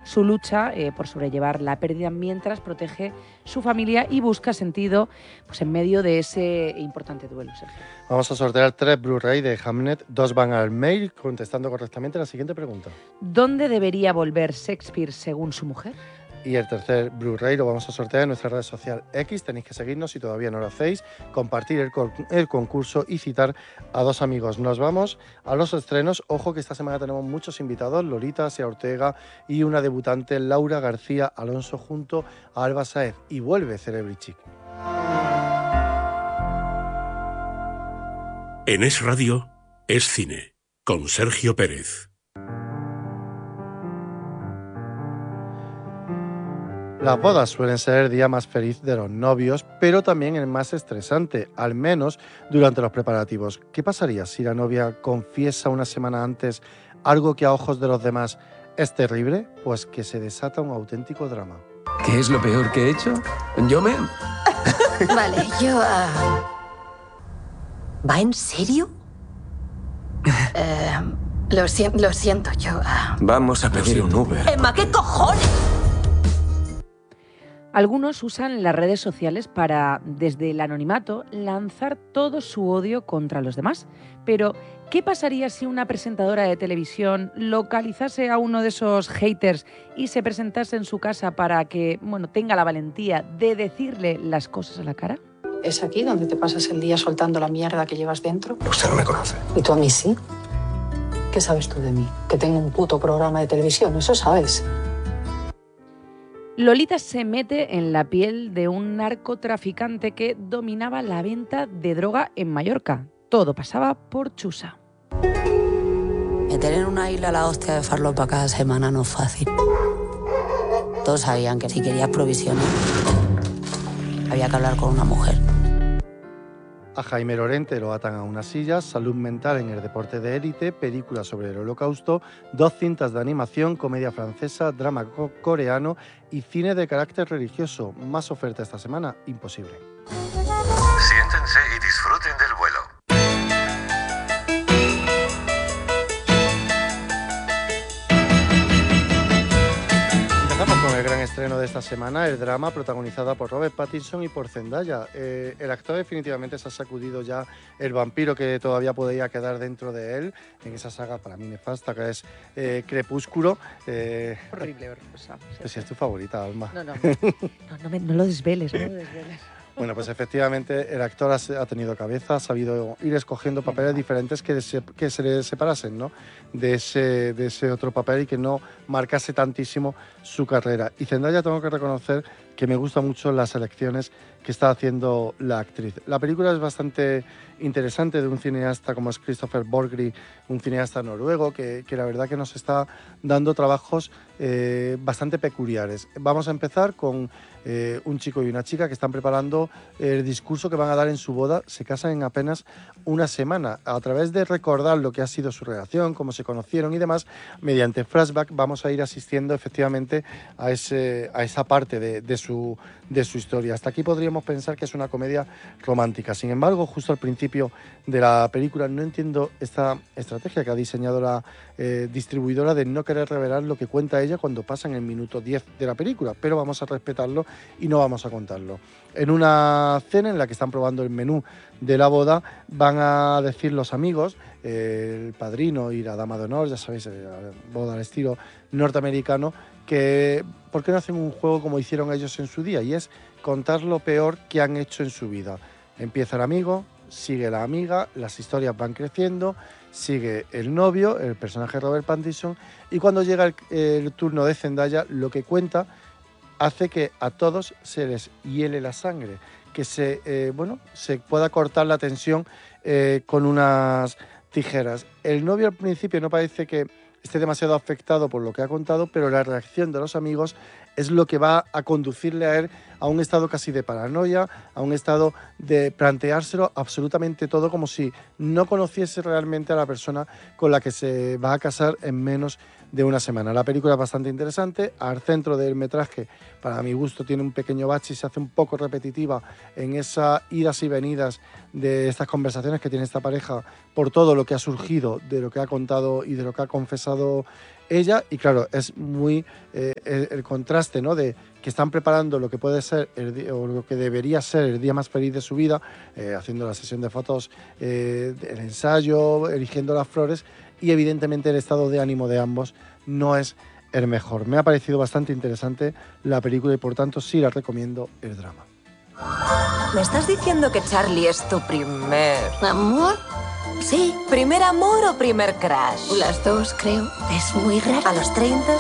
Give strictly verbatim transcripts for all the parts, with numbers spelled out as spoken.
su lucha eh, por sobrellevar la pérdida mientras protege su familia y busca sentido pues, en medio de ese importante duelo, Sergio. Vamos a sortear tres Blu-ray de Hamnet, dos van al mail, contestando correctamente la siguiente pregunta. ¿Dónde debería volver Shakespeare según su mujer? Y el tercer Blu-ray lo vamos a sortear en nuestra red social X. Tenéis que seguirnos si todavía no lo hacéis, compartir el, con- el concurso y citar a dos amigos. Nos vamos a los estrenos. Ojo que esta semana tenemos muchos invitados, Lolita, Sia Ortega y una debutante, Laura García Alonso, junto a Alba Sáez. Y vuelve Celebrity Chic. En Es Radio, Es Cine, con Sergio Pérez. Las bodas suelen ser el día más feliz de los novios, pero también el más estresante, al menos durante los preparativos. ¿Qué pasaría si la novia confiesa una semana antes algo que a ojos de los demás es terrible? Pues que se desata un auténtico drama. ¿Qué es lo peor que he hecho? Yo me... Vale, yo... Uh... ¿Va en serio? eh, lo, si lo siento, yo... Uh... Vamos a pedir un Uber. Emma, ¿qué cojones? Algunos usan las redes sociales para, desde el anonimato, lanzar todo su odio contra los demás. Pero, ¿qué pasaría si una presentadora de televisión localizase a uno de esos haters y se presentase en su casa para que, bueno, tenga la valentía de decirle las cosas a la cara? ¿Es aquí donde te pasas el día soltando la mierda que llevas dentro? Usted no me conoce. ¿Y tú a mí sí? ¿Qué sabes tú de mí? Que tengo un puto programa de televisión, eso sabes. Lolita se mete en la piel de un narcotraficante que dominaba la venta de droga en Mallorca. Todo pasaba por chusa. Meter en una isla la hostia de farlopa cada semana no es fácil. Todos sabían que si querías provisiones había que hablar con una mujer. A Jaime Lorente lo atan a una silla, salud mental en el deporte de élite, película sobre el holocausto, dos cintas de animación, comedia francesa, drama co- coreano y cine de carácter religioso. Más oferta esta semana, imposible. Siéntense y disfruten del vuelo. Empezamos con el gran estreno de esta semana, el drama protagonizada por Robert Pattinson y por Zendaya. Eh, el actor definitivamente se ha sacudido ya el vampiro que todavía podía quedar dentro de él, en esa saga para mí nefasta que es eh, Crepúsculo. Eh, Horrible, horrorosa. pues si es tu favorita, Alma. No, no, no, no, me, no lo desveles, no lo desveles. Bueno, pues efectivamente el actor ha, ha tenido cabeza, ha sabido ir escogiendo papeles diferentes que se, que se le separasen, ¿no?, de ese, de ese otro papel y que no marcase tantísimo su carrera. Y Zendaya, tengo que reconocer que me gustan mucho las elecciones que está haciendo la actriz. La película es bastante interesante, de un cineasta como es Christopher Borgry, un cineasta noruego que, que la verdad que nos está dando trabajos eh, bastante peculiares. Vamos a empezar con eh, un chico y una chica que están preparando el discurso que van a dar en su boda. Se casan en apenas una semana. A través de recordar lo que ha sido su relación, cómo se conocieron y demás, mediante flashback vamos a ir asistiendo efectivamente a, ese, a esa parte de, de, su, de su historia. Hasta aquí podríamos pensar que es una comedia romántica. Sin embargo, justo al principio de la película no entiendo esta estrategia que ha diseñado la eh, distribuidora de no querer revelar lo que cuenta ella cuando pasa en el minuto diez de la película, pero vamos a respetarlo y no vamos a contarlo. En una cena en la que están probando el menú de la boda, van a decir los amigos, eh, el padrino y la dama de honor, ya sabéis, eh, boda al estilo norteamericano, que ¿por qué no hacen un juego como hicieron ellos en su día? Y es contar lo peor que han hecho en su vida. Empieza el amigo, sigue la amiga, las historias van creciendo, sigue el novio, el personaje de Robert Pattinson, y cuando llega el, el turno de Zendaya, lo que cuenta hace que a todos se les hiele la sangre, que se, eh, bueno, se pueda cortar la tensión eh, con unas tijeras. El novio al principio no parece que esté demasiado afectado por lo que ha contado, pero la reacción de los amigos es lo que va a conducirle a él a un estado casi de paranoia, a un estado de planteárselo absolutamente todo como si no conociese realmente a la persona con la que se va a casar en menos de una semana. La película es bastante interesante. Al centro del metraje, para mi gusto, tiene un pequeño bache y se hace un poco repetitiva en esas idas y venidas de estas conversaciones que tiene esta pareja por todo lo que ha surgido de lo que ha contado y de lo que ha confesado ella. Y claro, es muy eh, el, el contraste, ¿no? De que están preparando lo que puede ser el día, o lo que debería ser el día más feliz de su vida, eh, haciendo la sesión de fotos, eh, el ensayo, eligiendo las flores, y evidentemente el estado de ánimo de ambos no es el mejor. Me ha parecido bastante interesante la película y por tanto sí la recomiendo el drama. ¿Me estás diciendo que Charlie es tu primer... ¿Amor? Sí. ¿Primer amor o primer crush? Las dos, creo. Es muy raro. ¿A los treinta?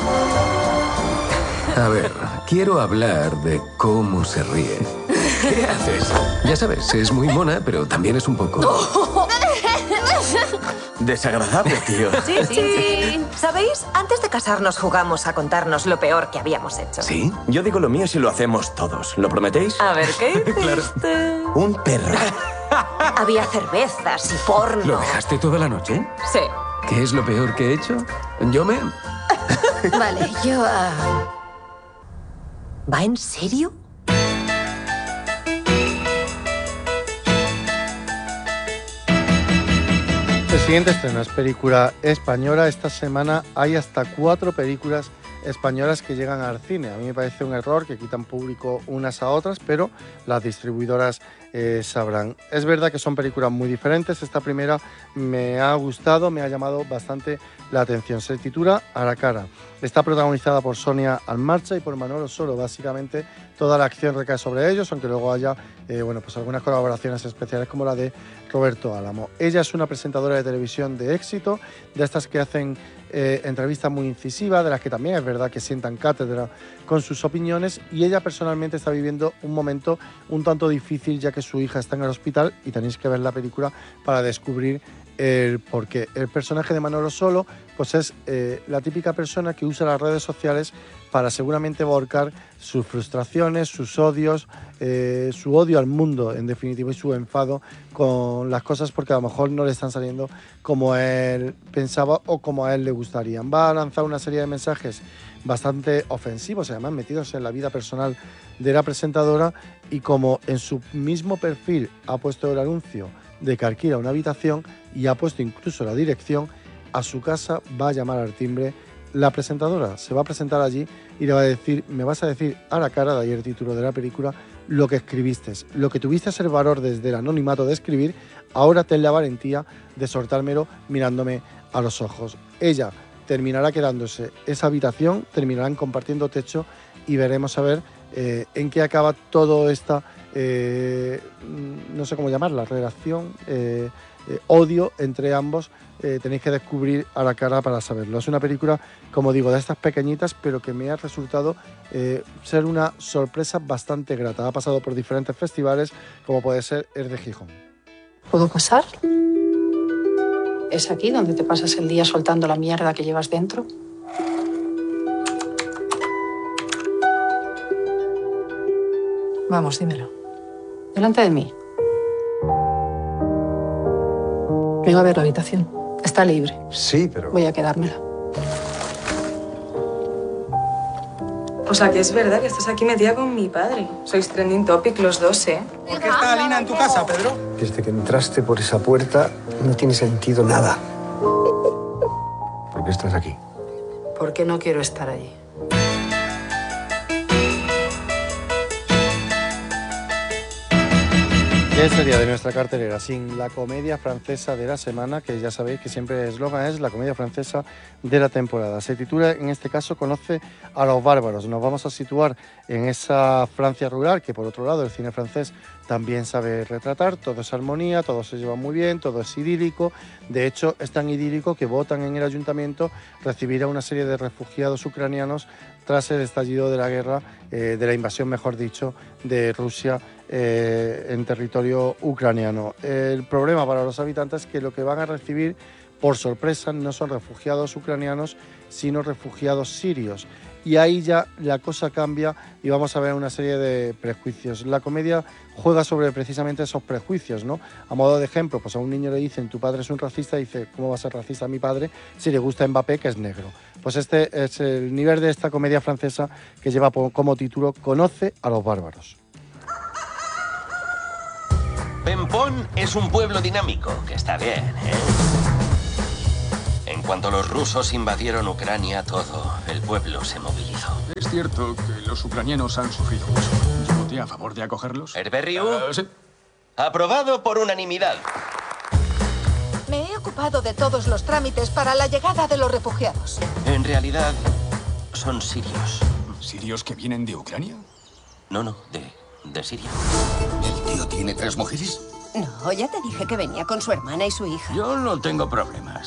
A ver, quiero hablar de cómo se ríe. ¿Qué haces? Ya sabes, es muy mona, pero también es un poco... desagradable, tío. Sí, sí, sí. ¿Sabéis? Antes de casarnos jugamos a contarnos lo peor que habíamos hecho. ¿Sí? Yo digo lo mío si lo hacemos todos. ¿Lo prometéis? A ver, ¿qué hiciste? Claro. Un perro. Había cervezas y porno. ¿Lo dejaste toda la noche? Sí. ¿Qué es lo peor que he hecho? Yo me... Vale, yo... Uh... ¿Va en serio? El siguiente estreno es película española. Esta semana hay hasta cuatro películas españolas que llegan al cine. A mí me parece un error que quitan público unas a otras, pero las distribuidoras eh, sabrán. Es verdad que son películas muy diferentes. Esta primera me ha gustado, me ha llamado bastante la atención. Se titula A la cara. Está protagonizada por Sonia Almarcha y por Manolo Solo. Básicamente toda la acción recae sobre ellos, aunque luego haya eh, bueno, pues algunas colaboraciones especiales como la de Roberto Álamo. Ella es una presentadora de televisión de éxito, de estas que hacen eh, entrevistas muy incisivas, de las que también es verdad que sientan cátedra con sus opiniones, y ella personalmente está viviendo un momento un tanto difícil, ya que su hija está en el hospital, y tenéis que ver la película para descubrir el porqué. El personaje de Manolo Solo pues es eh, la típica persona que usa las redes sociales para seguramente volcar sus frustraciones, sus odios, eh, su odio al mundo en definitiva y su enfado con las cosas porque a lo mejor no le están saliendo como él pensaba o como a él le gustarían. Va a lanzar una serie de mensajes bastante ofensivos, además metidos en la vida personal de la presentadora, y como en su mismo perfil ha puesto el anuncio de que alquila una habitación y ha puesto incluso la dirección, a su casa va a llamar al timbre la presentadora. Se va a presentar allí y le va a decir, me vas a decir a la cara, de ahí el título de la película, lo que escribiste, lo que tuviste el valor desde el anonimato de escribir, ahora ten la valentía de soltármelo mirándome a los ojos. Ella terminará quedándose esa habitación, terminarán compartiendo techo y veremos a ver eh, en qué acaba todo esta, eh, no sé cómo llamarla, relación, eh, eh, odio entre ambos. Eh, tenéis que descubrir a la cara para saberlo. Es una película, como digo, de estas pequeñitas, pero que me ha resultado eh, ser una sorpresa bastante grata. Ha pasado por diferentes festivales, como puede ser el de Gijón. ¿Puedo pasar? ¿Es aquí donde te pasas el día soltando la mierda que llevas dentro? Vamos, dímelo. Delante de mí. Vengo a ver la habitación. Está libre. Sí, pero... Voy a quedármela. O sea, que es verdad que estás aquí metida con mi padre. Sois trending topic los dos, ¿eh? ¿Por qué está Alina en tu casa, Pedro? Desde que entraste por esa puerta no tiene sentido nada. ¿Por qué estás aquí? Porque no quiero estar allí. ¿Qué sería de nuestra cartelera sin la comedia francesa de la semana? Que ya sabéis que siempre el eslogan es la comedia francesa de la temporada. Se titula, en este caso, Conoce a los bárbaros. Nos vamos a situar en esa Francia rural que, por otro lado, el cine francés también sabe retratar. Todo es armonía, todo se lleva muy bien, todo es idílico. De hecho, es tan idílico que votan en el ayuntamiento recibir a una serie de refugiados ucranianos tras el estallido de la guerra, eh, de la invasión, mejor dicho, de Rusia eh, en territorio ucraniano. El problema para los habitantes es que lo que van a recibir, por sorpresa, no son refugiados ucranianos, sino refugiados sirios. Y ahí ya la cosa cambia y vamos a ver una serie de prejuicios. La comedia juega sobre precisamente esos prejuicios, ¿no? A modo de ejemplo, pues a un niño le dicen, tu padre es un racista, y dice, ¿cómo va a ser racista mi padre si le gusta Mbappé, que es negro? Pues este es el nivel de esta comedia francesa que lleva como título Conoce a los bárbaros. Pempón es un pueblo dinámico, que está bien, ¿eh? En cuanto los rusos invadieron Ucrania, todo el pueblo se movilizó. Este cierto que los ucranianos han sufrido mucho. Yo voté a favor de acogerlos. ¿Herberriu? Uh, sí. Aprobado por unanimidad. Me he ocupado de todos los trámites para la llegada de los refugiados. En realidad, son sirios. ¿Sirios que vienen de Ucrania? No, no, de, de Siria. ¿El tío tiene tres mujeres? No, ya te dije que venía con su hermana y su hija. Yo no tengo problemas.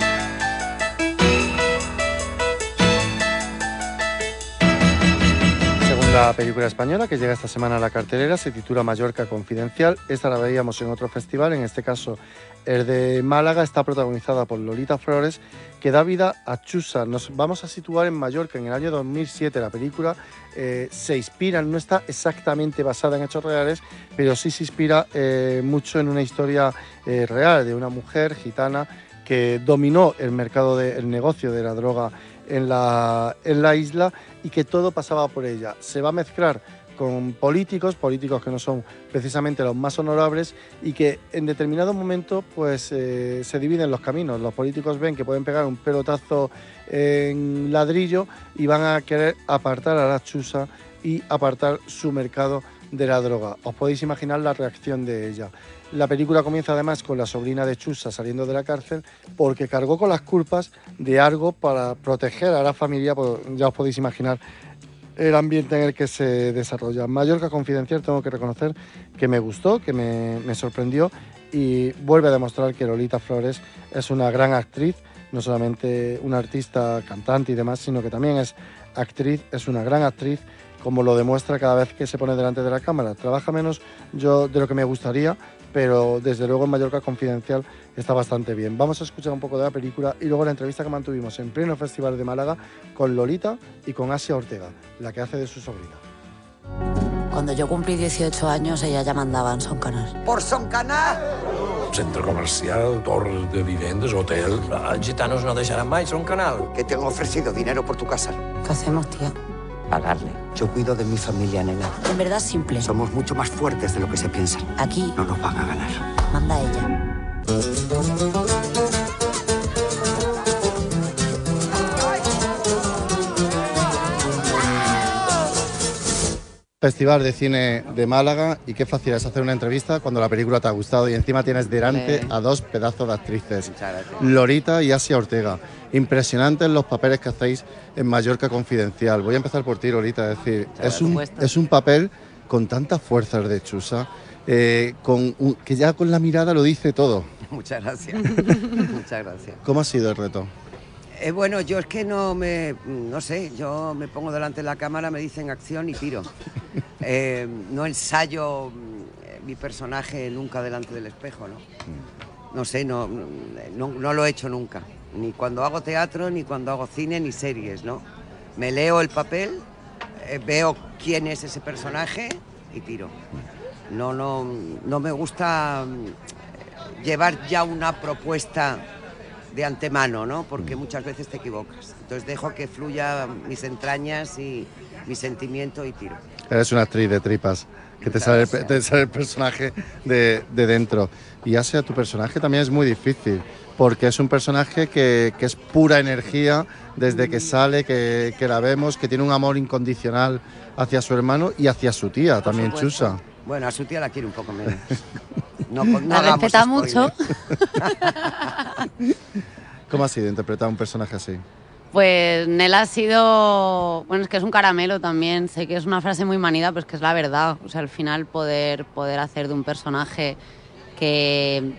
Segunda película española que llega esta semana a la cartelera se titula Mallorca Confidencial. Esta la veíamos en otro festival, en este caso el de Málaga. Está protagonizada por Lolita Flores, que da vida a Chusa. Nos vamos a situar en Mallorca en el año dos mil siete. La película eh, se inspira, no está exactamente basada en hechos reales, pero sí se inspira eh, mucho en una historia eh, real de una mujer gitana que dominó el mercado del negocio de la droga en la, en la isla, y que todo pasaba por ella. Se va a mezclar con políticos, políticos que no son precisamente los más honorables, y que en determinado momento pues eh, se dividen los caminos. Los políticos ven que pueden pegar un pelotazo en ladrillo y van a querer apartar a la Chusa y apartar su mercado de la droga. Os podéis imaginar la reacción de ella. La película comienza además con la sobrina de Chusa saliendo de la cárcel porque cargó con las culpas de algo para proteger a la familia. Pues ya os podéis imaginar el ambiente en el que se desarrolla. Mallorca Confidencial, tengo que reconocer que me gustó, que me, me sorprendió, y vuelve a demostrar que Lolita Flores es una gran actriz, no solamente una artista, cantante y demás, sino que también es actriz, es una gran actriz, como lo demuestra cada vez que se pone delante de la cámara. Trabaja menos yo de lo que me gustaría, pero desde luego en Mallorca Confidencial está bastante bien. Vamos a escuchar un poco de la película y luego la entrevista que mantuvimos en pleno Festival de Málaga con Lolita y con Asia Ortega, la que hace de su sobrina. Cuando yo cumplí dieciocho años, ella ya mandaba en Son Canal. ¿Por Son Canal? Centre comercial, torre de vivendas, hotel... Els gitanos no deixaran mai Son Canal. Que te han ofrecido dinero por tu casa. ¿Qué hacemos, tía? Pagarle. Yo cuido de mi familia, nena. En verdad, simple. Somos mucho más fuertes de lo que se piensa. Aquí no nos van a ganar. Manda ella. Festival de Cine de Málaga, y qué fácil es hacer una entrevista cuando la película te ha gustado y encima tienes delante a dos pedazos de actrices, Lolita y Asia Ortega. Impresionantes los papeles que hacéis en Mallorca Confidencial. Voy a empezar por ti, Lolita, es decir, es un, es un papel con tantas fuerzas de Chusa, eh, con un, que ya con la mirada lo dice todo. Muchas gracias. Muchas gracias. ¿Cómo ha sido el reto? Eh, bueno, yo es que no me, no sé, yo me pongo delante de la cámara, me dicen acción y tiro. Eh, no ensayo eh, mi personaje nunca delante del espejo, ¿no? No sé, no, no, no lo he hecho nunca. Ni cuando hago teatro, ni cuando hago cine, ni series, ¿no? Me leo el papel, eh, veo quién es ese personaje y tiro. No, no, no me gusta llevar ya una propuesta de antemano, ¿no? Porque muchas veces te equivocas. Entonces dejo que fluya mis entrañas y mi sentimiento y tiro. Eres una actriz de tripas, que te sale, te sale el personaje de, de dentro. Y Asia, tu personaje también es muy difícil, porque es un personaje que, que es pura energía desde que sale, que, que la vemos, que tiene un amor incondicional hacia su hermano y hacia su tía, Por también supuesto. Chusa. Bueno, a su tía la quiere un poco menos. No, no la respeta mucho. ¿Cómo ha sido interpretar un personaje así? Pues Nel ha sido... Bueno, es que es un caramelo también. Sé que es una frase muy manida, pero es que es la verdad. O sea, al final poder, poder hacer de un personaje que...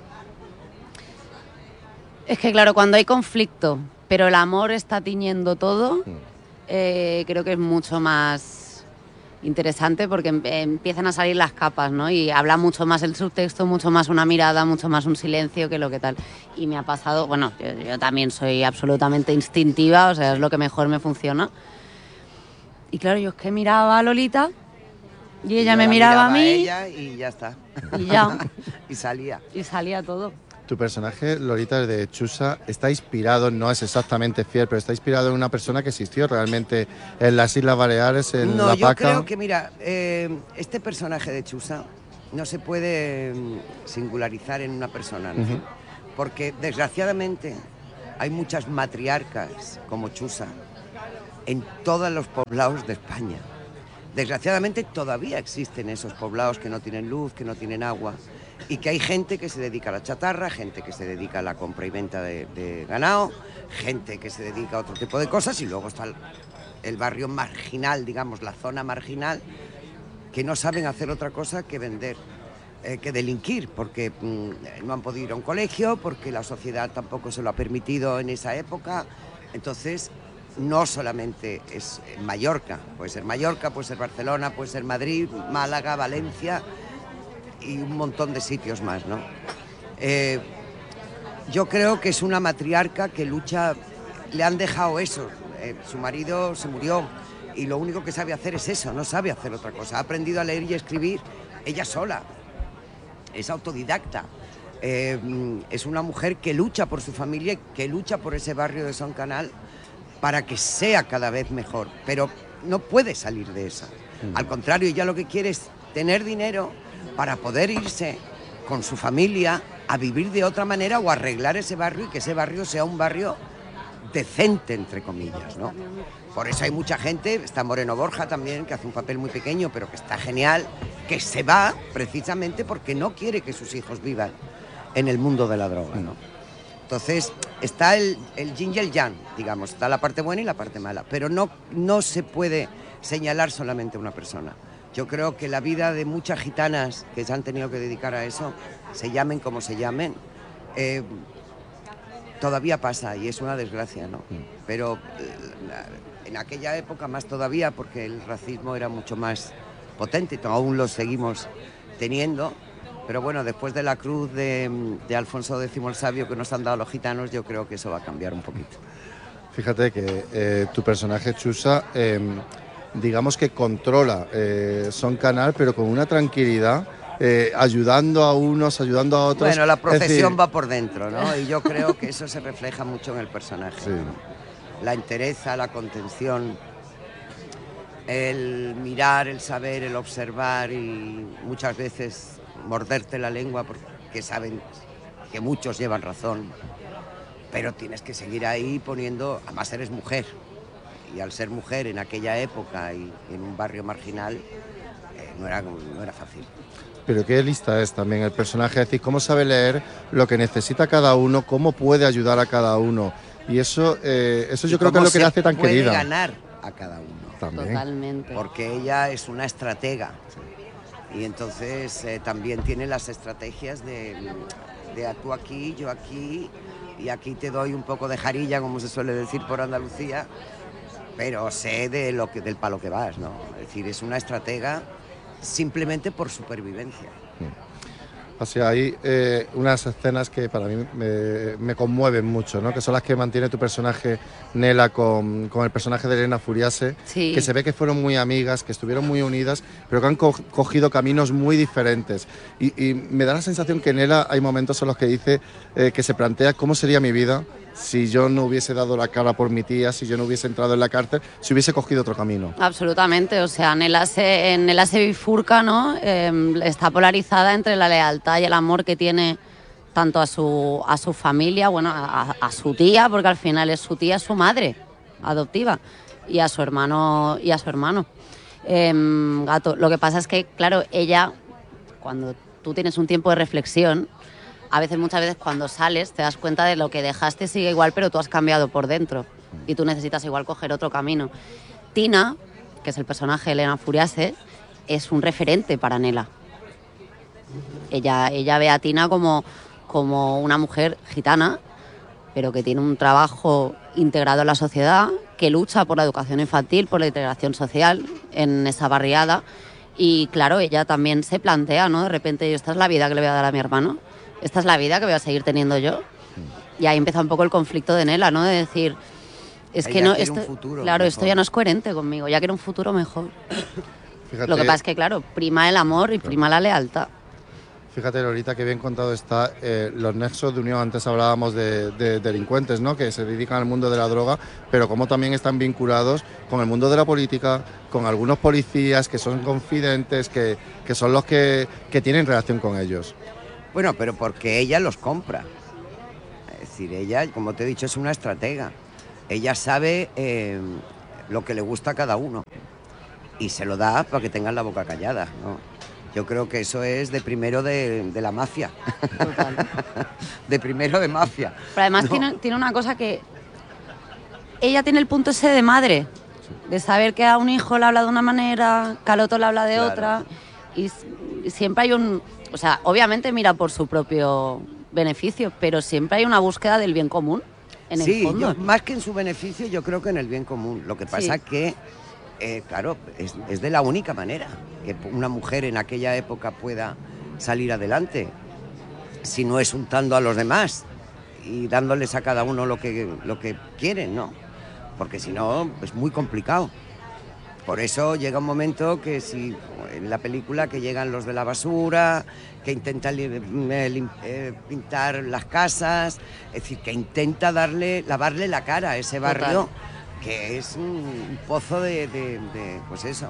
Es que claro, cuando hay conflicto, pero el amor está tiñendo todo, eh, creo que es mucho más interesante porque empiezan a salir las capas, ¿no? Y habla mucho más el subtexto, mucho más una mirada, mucho más un silencio que lo que tal. Y me ha pasado, bueno, yo, yo también soy absolutamente instintiva, o sea, es lo que mejor me funciona. Y claro, yo es que miraba a Lolita y ella y me miraba, miraba a mí. Ella y ya está. Y ya. Y salía. Y salía todo. Tu personaje, Lolita, de Chusa, está inspirado, no es exactamente fiel, pero está inspirado en una persona que existió realmente en las Islas Baleares, en no, La yo Paca. creo que, mira, eh, este personaje de Chusa no se puede singularizar en una persona, ¿no? Uh-huh. Porque, desgraciadamente, hay muchas matriarcas como Chusa en todos los poblados de España. Desgraciadamente todavía existen esos poblados que no tienen luz, que no tienen agua, y que hay gente que se dedica a la chatarra, gente que se dedica a la compra y venta de, de ganado, gente que se dedica a otro tipo de cosas, y luego está el, el barrio marginal, digamos, la zona marginal, que no saben hacer otra cosa que vender, eh, que delinquir, porque mmm, no han podido ir a un colegio, porque la sociedad tampoco se lo ha permitido en esa época. Entonces, no solamente es Mallorca, puede ser Mallorca, puede ser Barcelona, puede ser Madrid, Málaga, Valencia y un montón de sitios más, ¿no? Eh, yo creo que es una matriarca que lucha, le han dejado eso, eh, su marido se murió y lo único que sabe hacer es eso, no sabe hacer otra cosa. Ha aprendido a leer y escribir ella sola, es autodidacta. Eh, es una mujer que lucha por su familia, que lucha por ese barrio de Son Canal para que sea cada vez mejor, pero no puede salir de eso. Mm. Al contrario, ella lo que quiere es tener dinero para poder irse con su familia a vivir de otra manera o arreglar ese barrio y que ese barrio sea un barrio decente, entre comillas, ¿no? Por eso hay mucha gente, está Moreno Borja también, que hace un papel muy pequeño, pero que está genial, que se va precisamente porque no quiere que sus hijos vivan en el mundo de la droga, ¿no? Entonces, está el, el yin y el yang, digamos, está la parte buena y la parte mala, pero no, no se puede señalar solamente a una persona. Yo creo que la vida de muchas gitanas que se han tenido que dedicar a eso, se llamen como se llamen, eh, todavía pasa y es una desgracia, ¿no? Pero eh, en aquella época más todavía, porque el racismo era mucho más potente, aún lo seguimos teniendo. Pero bueno, después de la cruz de, de Alfonso décimo el Sabio que nos han dado los gitanos, yo creo que eso va a cambiar un poquito. Fíjate que eh, tu personaje Chusa, eh, digamos que controla eh, Son Canal, pero con una tranquilidad, eh, ayudando a unos, ayudando a otros. Bueno, la procesión decir... va por dentro, ¿no? Y yo creo que eso se refleja mucho en el personaje. Sí. ¿No? La entereza, la contención, el mirar, el saber, el observar y muchas veces morderte la lengua porque saben que muchos llevan razón, pero tienes que seguir ahí poniendo, además eres mujer, y al ser mujer en aquella época y en un barrio marginal, eh, no, era, no era fácil. Pero qué lista es también el personaje, es decir, cómo sabe leer lo que necesita cada uno, cómo puede ayudar a cada uno, y eso, eh, eso yo creo que es lo que le hace tan querida. Puede ganar a cada uno. También. Totalmente. Porque ella es una estratega. Y entonces eh, también tiene las estrategias de, de tú aquí, yo aquí, y aquí te doy un poco de jarilla, como se suele decir por Andalucía, pero sé de lo que, del palo que vas, ¿no? Es decir, es una estratega simplemente por supervivencia. O sea, hay eh, unas escenas que para mí me, me conmueven mucho, ¿no? Que son las que mantiene tu personaje Nela con, con el personaje de Elena Furiase, sí. Que se ve que fueron muy amigas, que estuvieron muy unidas, pero que han co cogido caminos muy diferentes. Y, y me da la sensación que Nela hay momentos en los que dice eh, que se plantea cómo sería mi vida si yo no hubiese dado la cara por mi tía, si yo no hubiese entrado en la cárcel, si hubiese cogido otro camino. Absolutamente, o sea, Nela se, Nela se bifurca, ¿no? Eh, está polarizada entre la lealtad y el amor que tiene tanto a su, a su familia, bueno, a, a su tía, porque al final es su tía, su madre adoptiva, y a su hermano, y a su hermano. Eh, gato. Lo que pasa es que, claro, ella, cuando tú tienes un tiempo de reflexión, a veces, muchas veces cuando sales te das cuenta de lo que dejaste sigue igual, pero tú has cambiado por dentro y tú necesitas igual coger otro camino. Tina, que es el personaje de Elena Furiase, es un referente para Nela. Ella, ella ve a Tina como, como una mujer gitana, pero que tiene un trabajo integrado en la sociedad, que lucha por la educación infantil, por la integración social en esa barriada. Y claro, ella también se plantea, ¿no? De repente, esta es la vida que le voy a dar a mi hermano. Esta es la vida que voy a seguir teniendo yo. Y ahí empieza un poco el conflicto de Nela, ¿no? De decir, es ella que no, quiere esto, un futuro claro, mejor. esto ya no es coherente conmigo, ya quiero un futuro mejor. Fíjate, Lo que pasa es que, claro, prima el amor y prima la lealtad. Fíjate, Lolita, que bien contado está eh, los nexos de unión. Antes hablábamos de, de delincuentes, ¿no? Que se dedican al mundo de la droga, pero cómo también están vinculados con el mundo de la política, con algunos policías que son confidentes, que, que son los que, que tienen relación con ellos. Bueno, pero porque ella los compra. Es decir, ella, como te he dicho, es una estratega. Ella sabe eh, lo que le gusta a cada uno. Y se lo da para que tengan la boca callada, ¿no? Yo creo que eso es de primero de, de la mafia. Total. De primero de mafia. Pero además ¿no? tiene, tiene una cosa que... Ella tiene el punto ese de madre, de saber que a un hijo le habla de una manera, que al otro le habla de claro. otra, y, y siempre hay un... O sea, obviamente mira por su propio beneficio, pero siempre hay una búsqueda del bien común, en sí, el fondo. Yo, más que en su beneficio, yo creo que en el bien común. Lo que pasa sí. que, eh, claro, es, es de la única manera que una mujer en aquella época pueda salir adelante, si no es untando a los demás y dándoles a cada uno lo que, lo que quieren, ¿no? Porque si no, es muy complicado. Por eso llega un momento que si en la película que llegan los de la basura, que intentan eh, pintar las casas, es decir, que intenta darle, lavarle la cara a ese barrio, total. Que es un pozo de, de, de pues eso,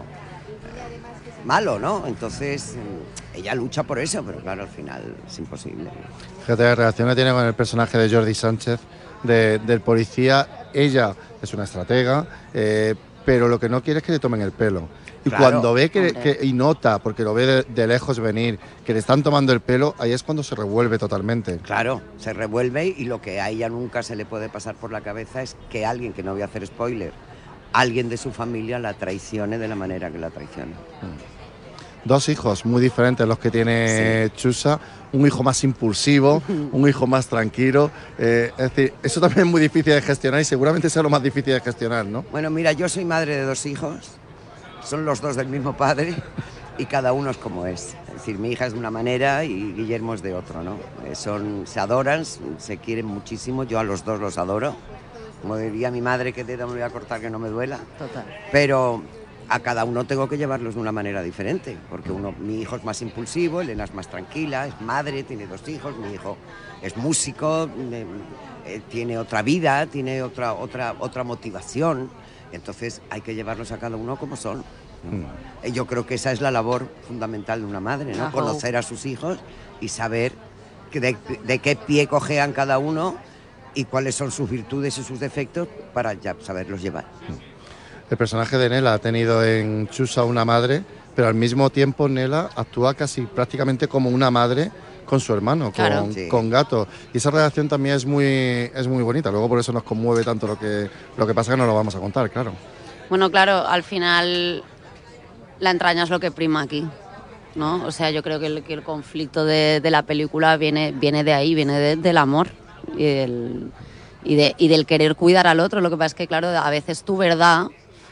eh, malo, ¿no? Entonces ella lucha por eso, pero claro, al final es imposible. Fíjate la relación que tiene con el personaje de Jordi Sánchez, de, del policía. Ella es una estratega, eh, pero lo que no quiere es que le tomen el pelo. Y claro, cuando ve que, que y nota, porque lo ve de, de lejos venir, que le están tomando el pelo, ahí es cuando se revuelve totalmente. Claro, se revuelve y lo que a ella nunca se le puede pasar por la cabeza es que alguien, que no voy a hacer spoiler, alguien de su familia la traicione de la manera que la traiciona. Mm. Dos hijos muy diferentes los que tiene sí. Chusa, un hijo más impulsivo, un hijo más tranquilo, eh, es decir, eso también es muy difícil de gestionar y seguramente sea lo más difícil de gestionar, ¿no? Bueno, mira, yo soy madre de dos hijos, son los dos del mismo padre y cada uno es como es. Es decir, mi hija es de una manera y Guillermo es de otro, ¿no? Eh, son, se adoran, se quieren muchísimo, yo a los dos los adoro. Como diría mi madre, que dedo me voy a cortar que no me duela. Total. Pero a cada uno tengo que llevarlos de una manera diferente, porque uno, mi hijo es más impulsivo, Elena es más tranquila, es madre, tiene dos hijos, mi hijo es músico, eh, eh, tiene otra vida, tiene otra, otra, otra motivación, entonces hay que llevarlos a cada uno como son. Mm. Yo creo que esa es la labor fundamental de una madre, ¿no? Conocer a sus hijos y saber que de, de qué pie cojean cada uno y cuáles son sus virtudes y sus defectos para ya saberlos llevar. Mm. El personaje de Nela ha tenido en Chusa una madre, pero al mismo tiempo Nela actúa casi prácticamente como una madre con su hermano, claro. con, sí. con Gato. Y esa relación también es muy, es muy bonita. Luego por eso nos conmueve tanto lo que, lo que pasa, que no lo vamos a contar, claro. Bueno, claro, al final la entraña es lo que prima aquí, ¿no? O sea, yo creo que el, que el conflicto de, de la película viene, viene de ahí, viene de, del amor y del, y, de, y del querer cuidar al otro. Lo que pasa es que, claro, a veces tu verdad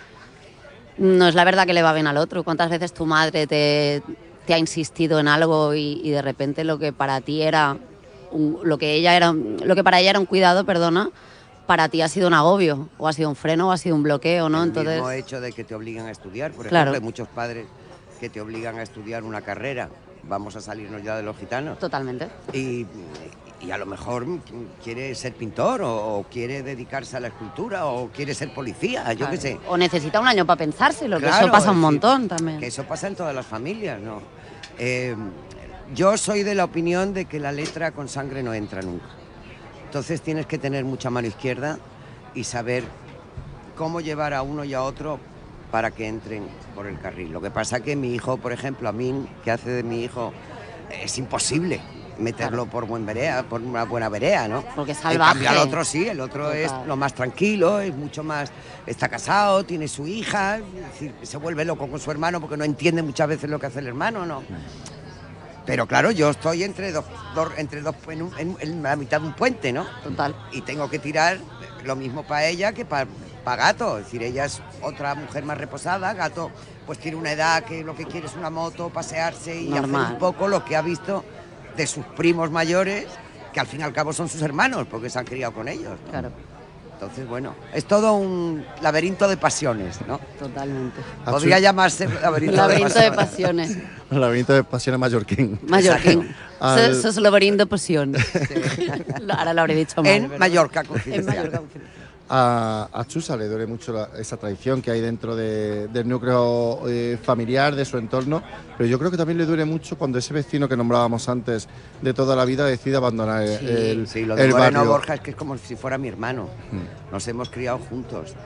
no es la verdad que le va bien al otro. ¿Cuántas veces tu madre te, te ha insistido en algo y, y de repente lo que para ti era un, lo que ella era lo que para ella era un cuidado, perdona, para ti ha sido un agobio, o ha sido un freno, o ha sido un bloqueo, ¿no? El Entonces, mismo hecho de que te obligan a estudiar, por claro. ejemplo, hay muchos padres que te obligan a estudiar una carrera. Vamos a salirnos ya de los gitanos. Totalmente. Y, y a lo mejor quiere ser pintor o, o quiere dedicarse a la escultura o quiere ser policía, yo claro. qué sé. O necesita un año para pensárselo, claro, que eso pasa un decir, montón también. Que eso pasa en todas las familias, ¿no? Eh, yo soy de la opinión de que la letra con sangre no entra nunca. Entonces tienes que tener mucha mano izquierda y saber cómo llevar a uno y a otro para que entren por el carril. Lo que pasa que mi hijo, por ejemplo, a mí, que hace de mi hijo, es imposible meterlo claro. por buen vereda, por una buena vereda, ¿no? Porque es salvaje. En cambio al otro sí, el otro Total. Es lo más tranquilo, es mucho más, está casado, tiene su hija, es decir, se vuelve loco con su hermano porque no entiende muchas veces lo que hace el hermano, ¿no? Pero claro, yo estoy entre dos, dos entre dos en, un, en, en la mitad de un puente, ¿no? Total. Y tengo que tirar lo mismo para ella que para pa Gato, es decir, ella es otra mujer más reposada, Gato pues tiene una edad que lo que quiere es una moto, pasearse y Normal. hacer un poco lo que ha visto de sus primos mayores, que al fin y al cabo son sus hermanos, porque se han criado con ellos, ¿no? Claro. Entonces, bueno, es todo un laberinto de pasiones, ¿no? Totalmente. Podría llamarse laberinto, laberinto de de pasiones. pasiones. Laberinto de pasiones mallorquín. Mallorquín. Al... Eso es laberinto de pasiones. Sí. Ahora lo habré dicho mal. En ¿verdad? Mallorca, En Mallorca, confidencial. A, a Chusa le duele mucho la, esa traición que hay dentro de, del núcleo eh, familiar, de su entorno, pero yo creo que también le duele mucho cuando ese vecino que nombrábamos antes de toda la vida decide abandonar sí, el, sí, lo de el Moreno barrio. Borja es que es como si fuera mi hermano. Hmm. Nos hemos criado juntos.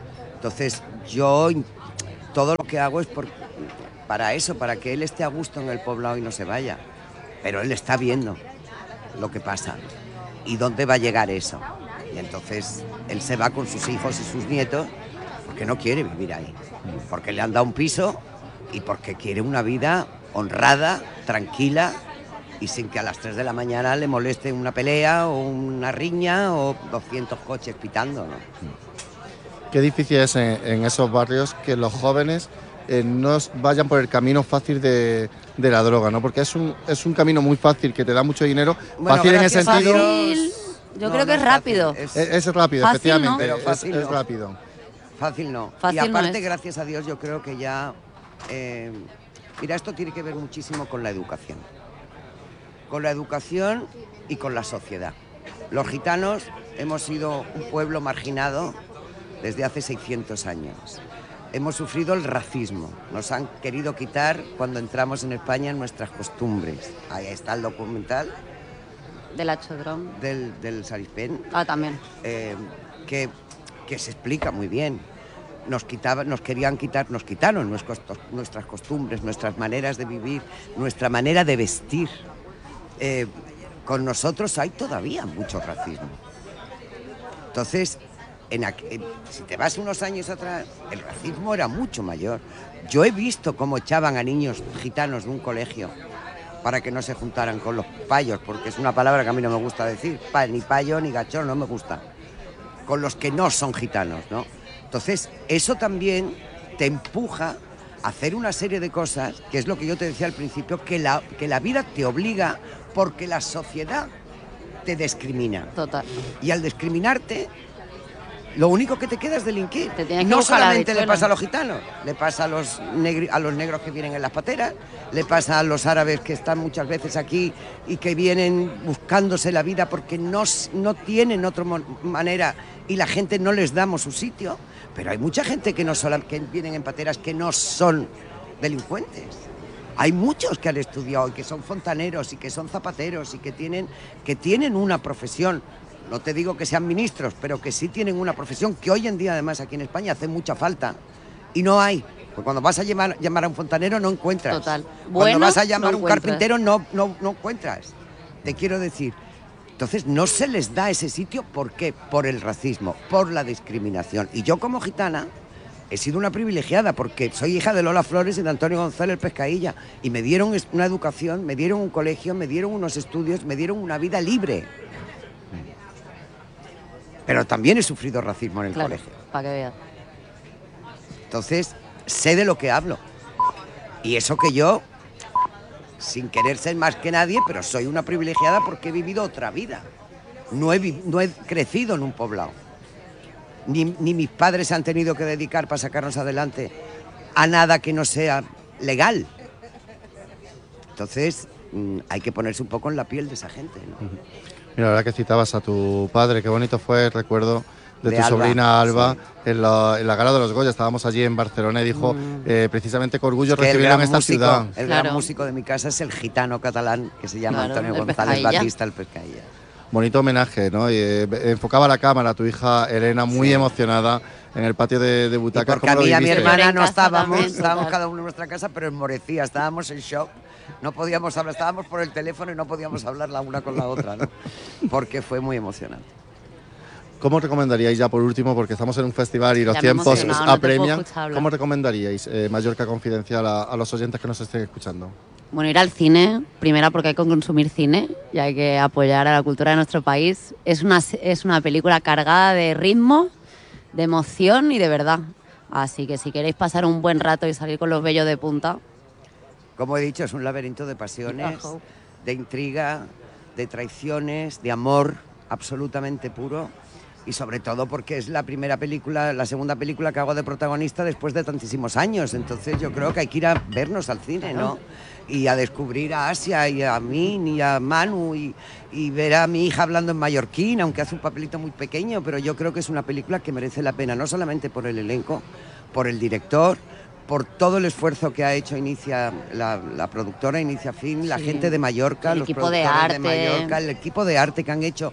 Entonces, yo todo lo que hago es por, para eso, para que él esté a gusto en el poblado y no se vaya. Pero él está viendo lo que pasa y dónde va a llegar eso. Y entonces él se va con sus hijos y sus nietos porque no quiere vivir ahí, porque le han dado un piso y porque quiere una vida honrada, tranquila y sin que a las tres de la mañana le moleste una pelea o una riña o doscientos coches pitando, ¿no? Qué difícil es en, en esos barrios que los jóvenes eh, no vayan por el camino fácil de, de la droga, ¿no? Porque es un, es un camino muy fácil, que te da mucho dinero, bueno, fácil en ese sentido. Fácil. Yo no, creo que no es rápido. Es, es, es rápido, fácil, efectivamente, ¿no? Pero fácil es, es no. rápido. Fácil no. Fácil y aparte, no es. gracias a Dios, yo creo que ya... Eh, mira, esto tiene que ver muchísimo con la educación. Con la educación y con la sociedad. Los gitanos hemos sido un pueblo marginado desde hace seiscientos años. Hemos sufrido el racismo. Nos han querido quitar, cuando entramos en España, nuestras costumbres. Ahí está el documental. Del Achodrón. Del, del Sarispen. Ah, también. Eh, que, que se explica muy bien. Nos, quitaban, nos querían quitar, nos quitaron nuestros, nuestras costumbres, nuestras maneras de vivir, nuestra manera de vestir. Eh, con nosotros hay todavía mucho racismo. Entonces, en, en, si te vas unos años atrás, el racismo era mucho mayor. Yo he visto cómo echaban a niños gitanos de un colegio para que no se juntaran con los payos, porque es una palabra que a mí no me gusta decir, pa, ni payo ni gachón, no me gusta, con los que no son gitanos, ¿no? Entonces, eso también te empuja a hacer una serie de cosas, que es lo que yo te decía al principio, que la, que la vida te obliga porque la sociedad te discrimina. Total. Y al discriminarte, lo único que te queda es delinquir. Te tienes que no buscar la solamente le bichuela. pasa a los gitanos, le pasa a los, negri, a los negros que vienen en las pateras, le pasa a los árabes que están muchas veces aquí y que vienen buscándose la vida porque no, no tienen otra manera y la gente no les damos su sitio. Pero hay mucha gente que, no solo, que vienen en pateras que no son delincuentes. Hay muchos que han estudiado y que son fontaneros y que son zapateros y que tienen, que tienen una profesión. No te digo que sean ministros, pero que sí tienen una profesión que hoy en día, además, aquí en España hace mucha falta. Y no hay. Porque cuando vas a llamar, llamar a un fontanero no encuentras. Total. Cuando Bueno, vas a llamar no a un encuentras. carpintero no, no, no encuentras. Te quiero decir. Entonces no se les da ese sitio. ¿Por qué? Por el racismo, por la discriminación. Y yo como gitana he sido una privilegiada porque soy hija de Lola Flores y de Antonio González Pescailla. Y me dieron una educación, me dieron un colegio, me dieron unos estudios, me dieron una vida libre. Pero también he sufrido racismo en el Claro, colegio. para que veas. Entonces, sé de lo que hablo. Y eso que yo, sin querer ser más que nadie, pero soy una privilegiada porque he vivido otra vida. No he, vi- no he crecido en un poblado. Ni, ni mis padres se han tenido que dedicar para sacarnos adelante a nada que no sea legal. Entonces, mm, hay que ponerse un poco en la piel de esa gente, ¿no? Mira, la verdad que citabas a tu padre, qué bonito fue el recuerdo de, De tu Alba, sobrina Alba sí. en, la, en la gala de los Goya. Estábamos allí en Barcelona y dijo Mm. eh, precisamente con orgullo Es que el recibirlo en gran esta músico, ciudad. El Claro. gran músico de mi casa es el gitano catalán que se llama Claro, Antonio el González Pescailla. Batista, el Pescailla. Bonito homenaje, ¿no? Y, eh, enfocaba la cámara a tu hija Elena, muy Sí. emocionada en el patio de, de Y butacas. porque a ¿Cómo mí y lo a mi viviste? hermana En no casa estábamos, también, estábamos total. cada uno en nuestra casa, pero enmorecía, estábamos en shock, no podíamos hablar, estábamos por el teléfono y no podíamos hablar la una con la otra, ¿no? Porque fue muy emocionante. ¿Cómo recomendaríais, ya por último, porque estamos en un festival y los Ya me he tiempos emocionado, no te puedo apremian, escuchar hablar. ¿cómo recomendaríais eh, Mallorca Confidencial a, a los oyentes que nos estén escuchando? Bueno, ir al cine, primera porque hay que consumir cine y hay que apoyar a la cultura de nuestro país. Es una, es una película cargada de ritmo, de emoción y de verdad. Así que si queréis pasar un buen rato y salir con los vellos de punta, Como he dicho, es un laberinto de pasiones, Ojo. de intriga, de traiciones, de amor absolutamente puro. Y sobre todo porque es la primera película, la segunda película que hago de protagonista después de tantísimos años. Entonces yo creo que hay que ir a vernos al cine, ¿no? Y a descubrir a Asia y a mí y a Manu y, y ver a mi hija hablando en mallorquín, aunque hace un papelito muy pequeño, pero yo creo que es una película que merece la pena, no solamente por el elenco, por el director, por todo el esfuerzo que ha hecho Inicia, la, la productora Inicia Film, la Sí. gente de Mallorca, El los equipo de productores arte. de Mallorca, el equipo de arte que han hecho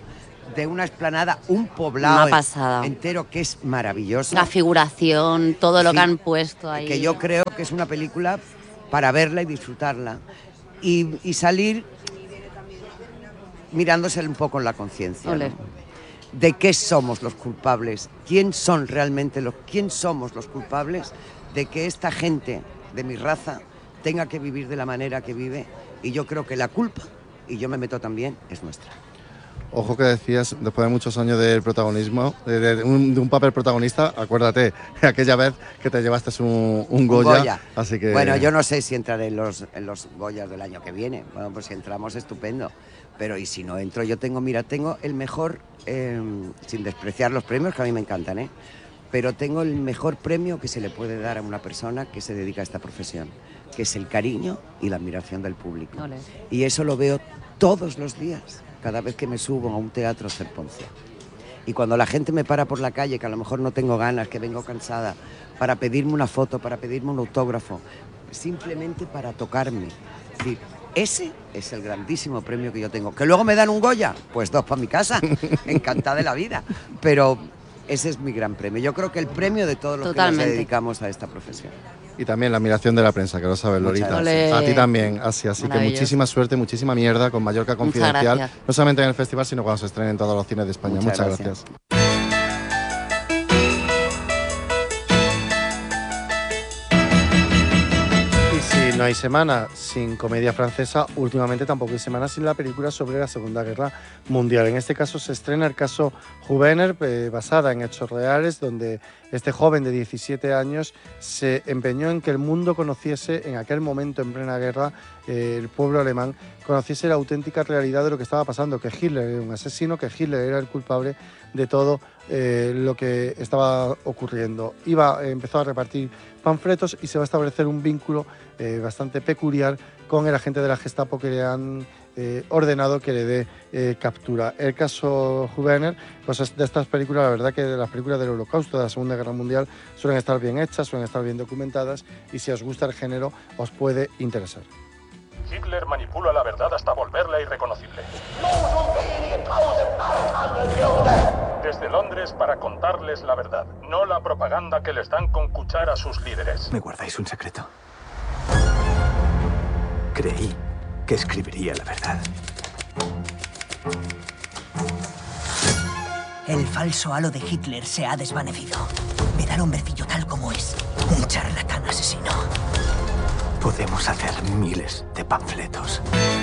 de una explanada, un poblado Una pasada. entero que es maravilloso. La figuración, todo lo Sí, que han puesto ahí. Que yo creo que es una película para verla y disfrutarla. Y, y salir mirándose un poco en la conciencia, Ole. ¿no? De qué somos los culpables, quién son realmente los, quién somos los culpables de que esta gente de mi raza tenga que vivir de la manera que vive. Y yo creo que la culpa, y yo me meto también, es nuestra. Ojo que decías, después de muchos años del protagonismo, de, de un, de un papel protagonista, acuérdate, aquella vez que te llevaste un, un Goya, Un Goya. así que... Bueno, yo no sé si entraré en los, en los Goyas del año que viene. Bueno, pues si entramos, estupendo. Pero y si no entro, yo tengo, mira, tengo el mejor, eh, sin despreciar los premios, que a mí me encantan, ¿eh? Pero tengo el mejor premio que se le puede dar a una persona que se dedica a esta profesión, que es el cariño y la admiración del público. Ole. Y eso lo veo todos los días, cada vez que me subo a un teatro a hacer Poncia. Y cuando la gente me para por la calle, que a lo mejor no tengo ganas, que vengo cansada, para pedirme una foto, para pedirme un autógrafo, simplemente para tocarme. Es decir, ese es el grandísimo premio que yo tengo. ¿Que luego me dan un Goya? Pues dos para mi casa, encantada de la vida. Pero ese es mi gran premio. Yo creo que el premio de todos los Totalmente. que nos dedicamos a esta profesión. Y también la admiración de la prensa, que lo sabes, Muchas Lolita. gracias. A ti también, así, así que Maravilloso. muchísima suerte, muchísima mierda con Mallorca Confidencial. gracias. No solamente en el festival, sino cuando se estrenen en todos los cines de España. Muchas Muchas, gracias. gracias. Y si no hay semana sin comedia francesa, últimamente tampoco hay semana sin la película sobre la Segunda Guerra Mundial. En este caso se estrena el caso Hubener, eh, basada en hechos reales, donde este joven de diecisiete años se empeñó en que el mundo conociese, en aquel momento en plena guerra, eh, el pueblo alemán conociese la auténtica realidad de lo que estaba pasando, que Hitler era un asesino, que Hitler era el culpable de todo eh, lo que estaba ocurriendo. Iba, eh, empezó a repartir panfletos y se va a establecer un vínculo eh, bastante peculiar con el agente de la Gestapo que le han eh, ordenado que le dé eh, captura. El caso Hubener, pues es de estas películas, la verdad que de las películas del Holocausto, de la Segunda Guerra Mundial, suelen estar bien hechas, suelen estar bien documentadas y si os gusta el género os puede interesar. Hitler manipula la verdad hasta volverla irreconocible. Desde Londres para contarles la verdad, no la propaganda que les dan con cuchara a sus líderes. ¿Me guardáis un secreto? Creí que escribiría la verdad. El falso halo de Hitler se ha desvanecido. Ve al hombrecillo tal como es. Un charlatán asesino. Podemos hacer miles de panfletos.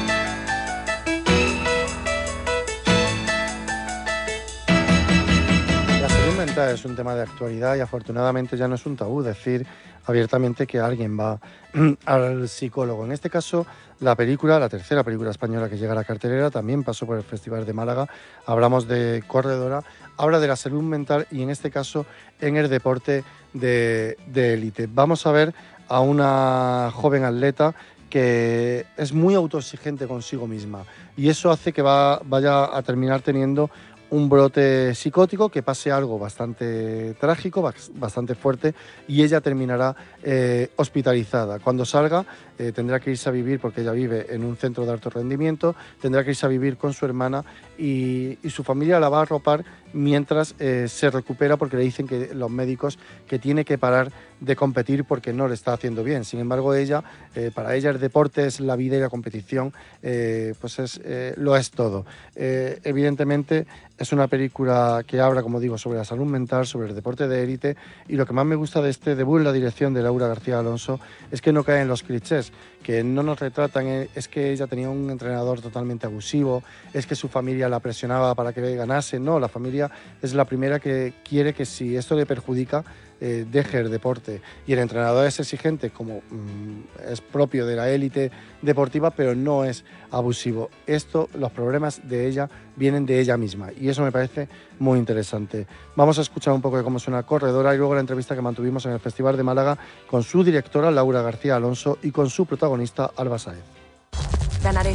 La salud mental es un tema de actualidad y afortunadamente ya no es un tabú decir abiertamente que alguien va al psicólogo. En este caso, la película, la tercera película española que llega a la cartelera, también pasó por el Festival de Málaga. Hablamos de Corredora, habla de la salud mental y en este caso en el deporte de élite. Vamos a ver a una joven atleta que es muy autoexigente consigo misma y eso hace que va, vaya a terminar teniendo un brote psicótico, que pase algo bastante trágico, bastante fuerte, y ella terminará eh, hospitalizada. Cuando salga eh, tendrá que irse a vivir, porque ella vive en un centro de alto rendimiento, tendrá que irse a vivir con su hermana y, y su familia la va a arropar mientras eh, se recupera, porque le dicen que los médicos que tiene que parar de competir porque no le está haciendo bien. Sin embargo, ella, eh, para ella el deporte es la vida y la competición eh, pues es, eh, lo es todo. Eh, evidentemente es una película que habla, como digo, sobre la salud mental, sobre el deporte de élite, y lo que más me gusta de este debut en la dirección de Laura García Alonso es que no cae en los clichés, que no nos retratan, es que ella tenía un entrenador totalmente abusivo, es que su familia la presionaba para que ganase. No, la familia es la primera que quiere que si esto le perjudica, eh, deje el deporte. Y el entrenador es exigente, como mmm, es propio de la élite deportiva, pero no es abusivo. Esto, los problemas de ella vienen de ella misma y eso me parece muy interesante. Vamos a escuchar un poco de cómo suena Corredora y luego la entrevista que mantuvimos en el Festival de Málaga con su directora Laura García Alonso y con su protagonista Alba Sáez. Ganaré.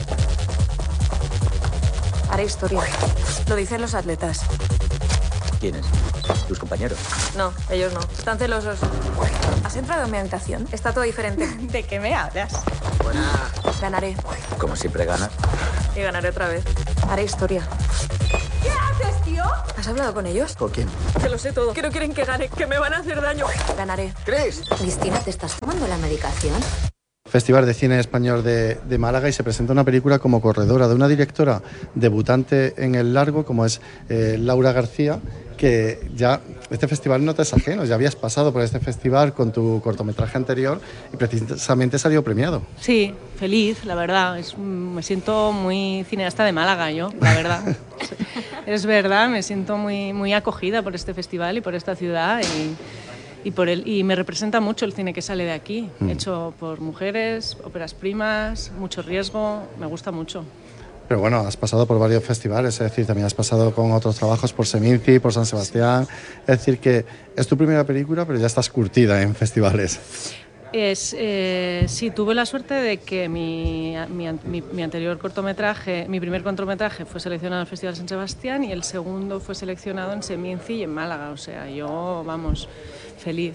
Haré historia. Lo dicen los atletas. ¿Quiénes? ¿Tus compañeros? No, ellos no. Están celosos. ¿Has entrado en mi habitación? Está todo diferente. ¿De qué me hablas? Buena. Ganaré. Como siempre gana. Y ganaré otra vez. Haré historia. ¿Has hablado con ellos? ¿Con quién? Que lo sé todo, que no quieren que gane, que me van a hacer daño. Ganaré. ¿Crees? Cristina, ¿te estás tomando la medicación? Festival de Cine Español de, de Málaga y se presenta una película como Corredora de una directora debutante en el largo como es eh, Laura García, que ya este festival no te es ajeno, ya habías pasado por este festival con tu cortometraje anterior y precisamente salió premiado. Sí, feliz, la verdad, es, me siento muy cineasta de Málaga yo, la verdad. Es verdad, me siento muy, muy acogida por este festival y por esta ciudad y... Y, por el, y me representa mucho el cine que sale de aquí, mm. hecho por mujeres, óperas primas, mucho riesgo, me gusta mucho. Pero bueno, has pasado por varios festivales, es decir, también has pasado con otros trabajos por Seminci, por San Sebastián, es decir que es tu primera película pero ya estás curtida en festivales. Es, eh, sí, tuve la suerte de que mi, mi, mi, mi anterior cortometraje, mi primer cortometraje fue seleccionado en el Festival San Sebastián y el segundo fue seleccionado en Seminci y en Málaga, o sea, yo, vamos, feliz.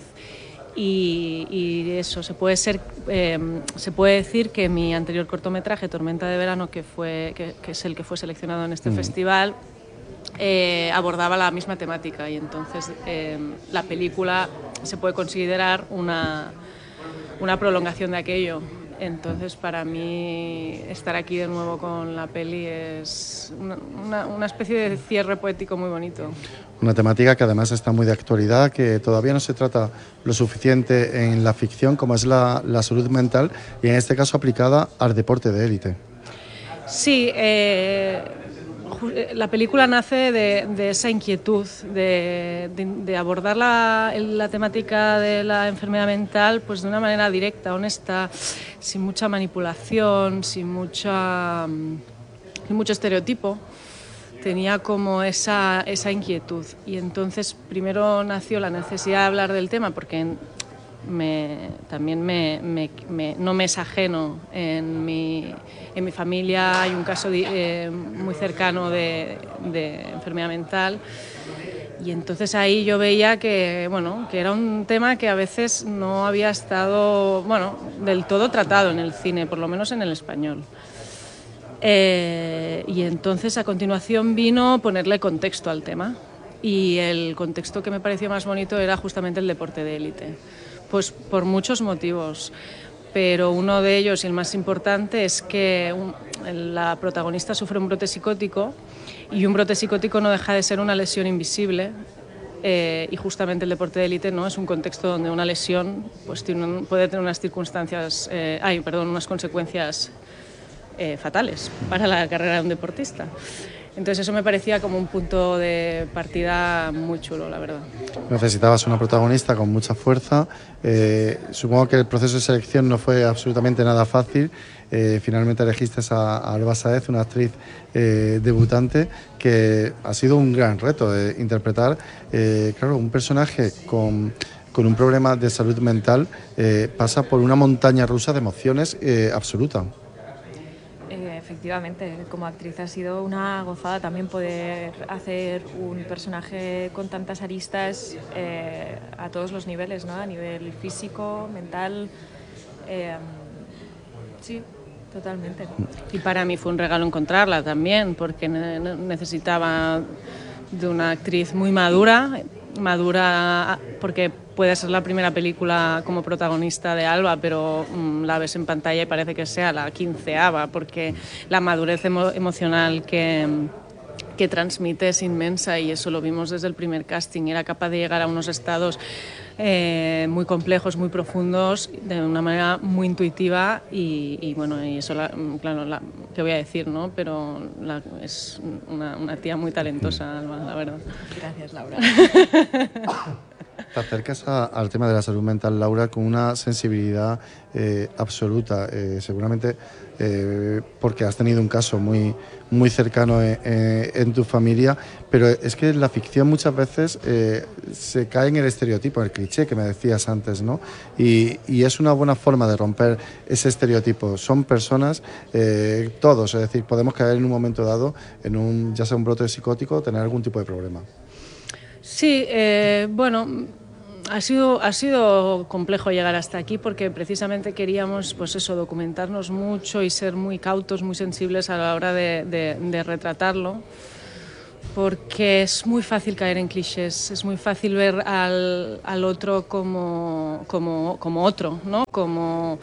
Y, y eso, se puede, ser, eh, se puede decir que mi anterior cortometraje, Tormenta de Verano, que, fue, que, que es el que fue seleccionado en este mm. festival, eh, abordaba la misma temática y entonces eh, la película se puede considerar una... una prolongación de aquello. Entonces, para mí, estar aquí de nuevo con la peli es una, una, una especie de cierre poético muy bonito. Una temática que además está muy de actualidad, que todavía no se trata lo suficiente en la ficción, como es la, la salud mental, y en este caso aplicada al deporte de élite. Sí, eh... la película nace de, de esa inquietud, de, de, de abordar la, la temática de la enfermedad mental pues de una manera directa, honesta, sin mucha manipulación, sin, mucha, sin mucho estereotipo. Tenía como esa, esa inquietud y entonces primero nació la necesidad de hablar del tema porque me, también me, me, me, no me es ajeno. En mi, en mi familia hay un caso de, eh, muy cercano de, de enfermedad mental y entonces ahí yo veía que, bueno, que era un tema que a veces no había estado bueno, del todo tratado en el cine, por lo menos en el español. Eh, y entonces a continuación vino ponerle contexto al tema y el contexto que me pareció más bonito era justamente el deporte de élite. Pues por muchos motivos, pero uno de ellos y el más importante es que un, la protagonista sufre un brote psicótico y un brote psicótico no deja de ser una lesión invisible eh, y justamente el deporte de élite no es un contexto donde una lesión pues, tiene un, puede tener unas circunstancias, eh, ay, perdón, unas consecuencias eh, fatales para la carrera de un deportista. Entonces eso me parecía como un punto de partida muy chulo, la verdad. Necesitabas una protagonista con mucha fuerza. Eh, supongo que el proceso de selección no fue absolutamente nada fácil. Eh, finalmente elegiste a, a Alba Sáez, una actriz eh, debutante, que ha sido un gran reto de interpretar, eh, claro, un personaje con... con un problema de salud mental, eh, pasa por una montaña rusa de emociones eh, absoluta. Efectivamente, como actriz ha sido una gozada también poder hacer un personaje con tantas aristas eh, a todos los niveles, ¿no? A nivel físico, mental, eh, sí, totalmente. Y para mí fue un regalo encontrarla también, porque necesitaba de una actriz muy madura, madura porque puede ser la primera película como protagonista de Alba, pero mmm, la ves en pantalla y parece que sea la quinceava, porque la madurez emo emocional que, que transmite es inmensa y eso lo vimos desde el primer casting. Era capaz de llegar a unos estados eh, muy complejos, muy profundos, de una manera muy intuitiva y, y bueno, y eso, la, claro, la, ¿qué voy a decir, no? Pero la, es una, una tía muy talentosa, Alba, la verdad. Gracias, Laura. Te acercas a, al tema de la salud mental, Laura, con una sensibilidad eh, absoluta, eh, seguramente eh, porque has tenido un caso muy, muy cercano en, en, en tu familia, pero es que la ficción muchas veces eh, se cae en el estereotipo, en el cliché que me decías antes, ¿no? Y, y es una buena forma de romper ese estereotipo. Son personas, eh, todos, es decir, podemos caer en un momento dado en un, ya sea un brote psicótico o tener algún tipo de problema. Sí, eh, bueno, ha sido, ha sido complejo llegar hasta aquí porque precisamente queríamos, pues eso, documentarnos mucho y ser muy cautos, muy sensibles a la hora de, de, de retratarlo. porque es muy fácil caer en clichés, es muy fácil ver al, al otro como, como, como otro, ¿no? Como,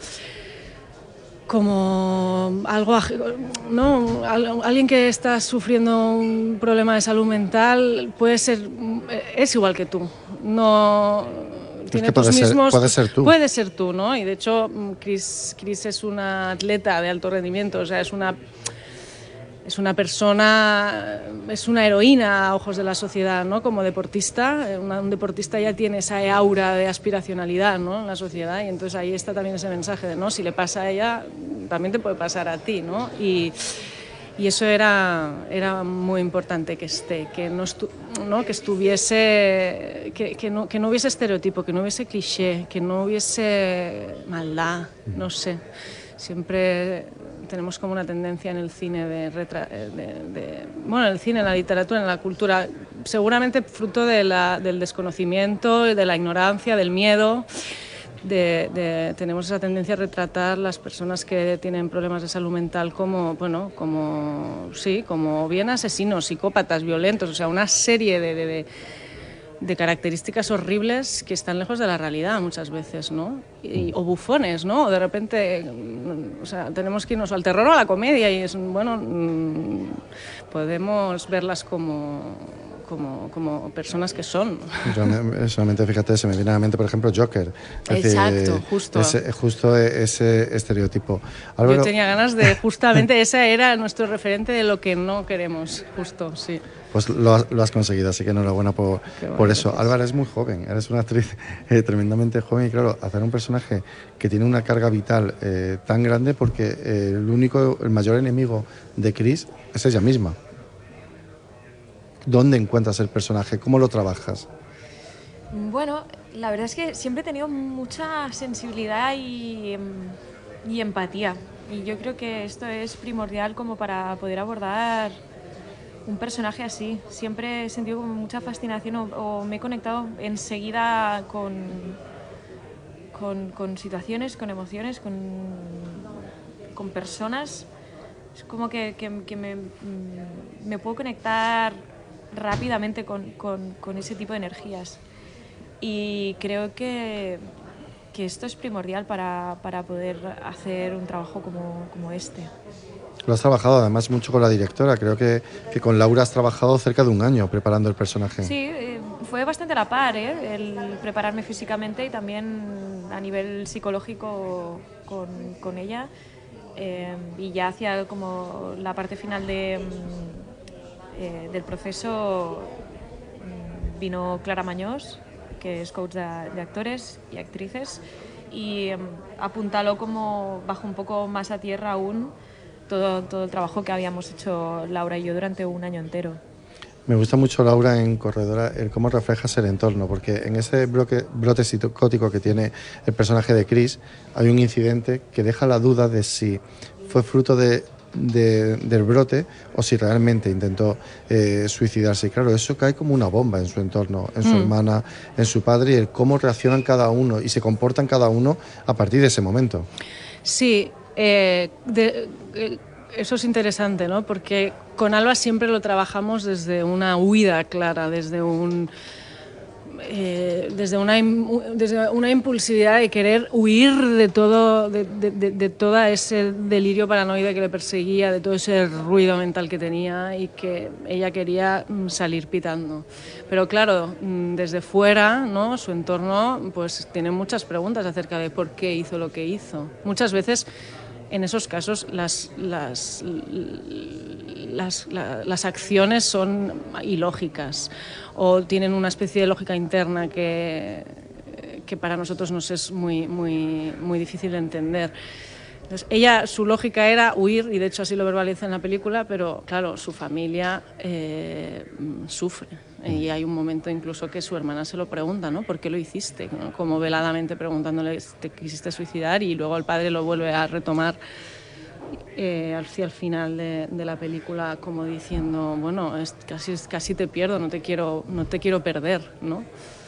como algo, ¿no? Alguien que está sufriendo un problema de salud mental puede ser, es igual que tú, no tiene es que tus puede mismos, ser, puede ser tú. Puede ser tú, ¿no? Y de hecho Chris, Chris es una atleta de alto rendimiento, o sea, es una Es una persona, es una heroína a ojos de la sociedad, ¿no? Como deportista, una, un deportista ya tiene esa aura de aspiracionalidad, ¿no? En la sociedad, y entonces ahí está también ese mensaje de, ¿no? Si le pasa a ella, también te puede pasar a ti, ¿no? Y, y eso era, era muy importante que esté, que no, estu, ¿no? Que estuviese, que, que, no, que no hubiese estereotipo, que no hubiese cliché, que no hubiese maldad, no sé. Siempre tenemos como una tendencia en el cine de, retra de, de bueno, en el cine, en la literatura, en la cultura, seguramente fruto de la, del desconocimiento, de la ignorancia, del miedo. De, de, tenemos esa tendencia a retratar las personas que tienen problemas de salud mental como, bueno, como, sí, como bien asesinos, psicópatas, violentos, o sea, una serie de, de, de de características horribles que están lejos de la realidad muchas veces, ¿no? Y, o bufones, ¿no? O de repente, o sea, tenemos que irnos al terror o a la comedia y es, bueno, podemos verlas como, como, como personas que son. Yo, solamente, fíjate, se me viene a la mente, por ejemplo, Joker. Es Exacto, decir, justo. Ese, justo ese estereotipo. Álvaro... Yo tenía ganas de, justamente, ese era nuestro referente de lo que no queremos, justo, sí. Pues lo has, lo has conseguido, así que enhorabuena por, bueno, por eso. Álvaro, es muy joven, eres una actriz eh, tremendamente joven y claro, hacer un personaje que tiene una carga vital eh, tan grande porque eh, el único, el mayor enemigo de Chris es ella misma. ¿Dónde encuentras el personaje? ¿Cómo lo trabajas? Bueno, la verdad es que siempre he tenido mucha sensibilidad y, y empatía y yo creo que esto es primordial como para poder abordar un personaje así. Siempre he sentido como mucha fascinación o, o me he conectado enseguida con, con, con situaciones, con emociones, con, con personas. Es como que, que, que me, me puedo conectar rápidamente con, con, con ese tipo de energías. Y creo que, que esto es primordial para, para poder hacer un trabajo como, como este. Lo has trabajado además mucho con la directora, creo que, que con Laura has trabajado cerca de un año preparando el personaje. Sí, eh, fue bastante a la par, ¿eh? El prepararme físicamente y también a nivel psicológico con, con ella. Eh, y ya hacia como la parte final de, eh, del proceso vino Clara Mañós, que es coach de, de actores y actrices, y eh, apuntaló como bajo un poco más a tierra aún Todo, todo el trabajo que habíamos hecho Laura y yo durante un año entero. Me gusta mucho, Laura, en Corredora, el cómo reflejas el entorno, porque en ese brote, brote psicótico que tiene el personaje de Chris, hay un incidente que deja la duda de si fue fruto de, de, del brote o si realmente intentó eh, suicidarse. Y claro, eso cae como una bomba en su entorno, en su mm. hermana, en su padre, y el cómo reaccionan cada uno y se comportan cada uno a partir de ese momento. Sí. Eh, de, eh, eso es interesante, ¿no? Porque con Alba siempre lo trabajamos desde una huida clara, desde un eh, desde una desde una impulsividad de querer huir de todo de, de, de, de todo ese delirio paranoide que le perseguía, de todo ese ruido mental que tenía y que ella quería salir pitando. Pero claro, desde fuera, ¿no? Su entorno pues tiene muchas preguntas acerca de por qué hizo lo que hizo. Muchas veces en esos casos las, las, las, las, las acciones son ilógicas o tienen una especie de lógica interna que, que para nosotros nos es muy, muy, muy difícil de entender. Entonces, ella, su lógica era huir, y de hecho así lo verbaliza en la película, pero claro, su familia eh, sufre. Y hay un momento incluso que su hermana se lo pregunta, ¿no? ¿Por qué lo hiciste? ¿No? Como veladamente preguntándole, ¿te quisiste suicidar? Y luego el padre lo vuelve a retomar eh, hacia el final de, de la película como diciendo, bueno, es, casi, casi te pierdo, no te quiero, no te quiero perder, ¿no?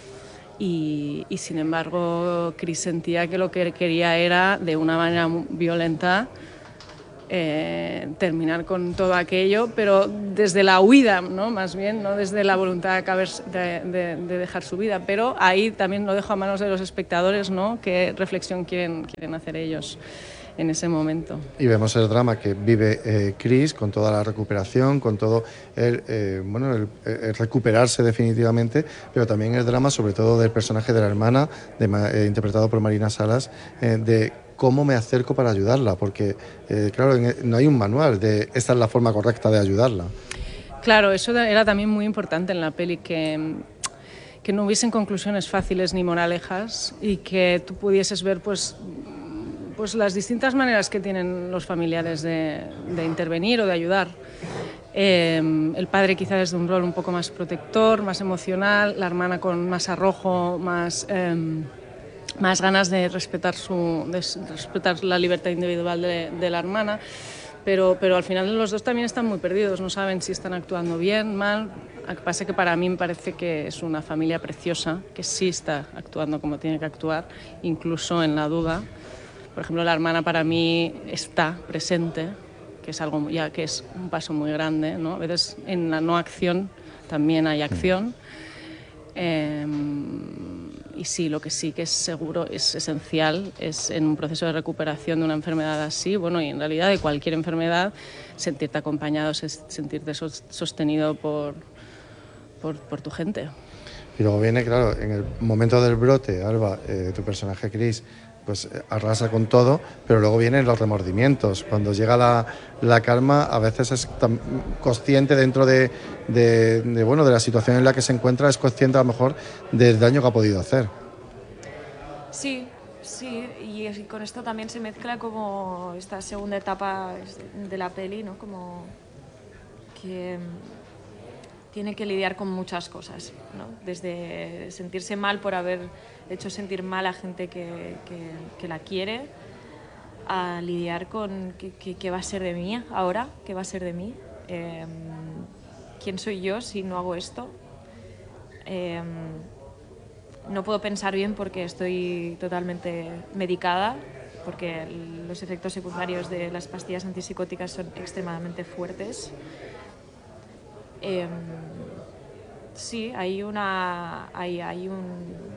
Y, y sin embargo Chris sentía que lo que quería era, de una manera violenta, eh, terminar con todo aquello, pero desde la huida, ¿no? Más bien, no desde la voluntad de, acabar, de, de, de dejar su vida, pero ahí también lo dejo a manos de los espectadores, ¿no? Qué reflexión quieren, quieren hacer ellos en ese momento. Y vemos el drama que vive eh, Chris con toda la recuperación, con todo el, eh, bueno, el, el recuperarse definitivamente, pero también el drama sobre todo del personaje de la hermana, de, eh, interpretado por Marina Salas, eh, de cómo me acerco para ayudarla, porque eh, claro, no hay un manual de esta es la forma correcta de ayudarla. Claro, eso era también muy importante en la peli, que, que no hubiesen conclusiones fáciles ni moralejas y que tú pudieses ver pues pues las distintas maneras que tienen los familiares de, de intervenir o de ayudar. Eh, el padre quizá desde un rol un poco más protector, más emocional, la hermana con más arrojo, más, eh, más ganas de respetar, su, de respetar la libertad individual de, de la hermana, pero, pero al final los dos también están muy perdidos, no saben si están actuando bien, mal. Lo que pasa es que para mí me parece que es una familia preciosa, que sí está actuando como tiene que actuar, incluso en la duda. Por ejemplo, la hermana para mí está presente, que es algo ya que es un paso muy grande, ¿no? A veces en la no acción también hay acción. Eh, y sí, lo que sí que es seguro, es esencial, es en un proceso de recuperación de una enfermedad así, bueno, y en realidad de cualquier enfermedad, sentirte acompañado, sentirte sostenido por, por, por tu gente. Y luego viene, claro, en el momento del brote, Alba, eh, tu personaje Chris, pues arrasa con todo, pero luego vienen los remordimientos. Cuando llega la, la calma, a veces es tan consciente dentro de, de, de, bueno, de la situación en la que se encuentra, es consciente a lo mejor del daño que ha podido hacer. Sí, sí, y con esto también se mezcla como esta segunda etapa de la peli, ¿no? Como que tiene que lidiar con muchas cosas, ¿no? Desde sentirse mal por haber hecho sentir mal a gente que, que, que la quiere, a lidiar con qué, qué, qué va a ser de mí ahora, qué va a ser de mí, eh, quién soy yo si no hago esto. Eh, no puedo pensar bien porque estoy totalmente medicada, porque los efectos secundarios de las pastillas antipsicóticas son extremadamente fuertes. Eh, sí, hay, una, hay, hay un,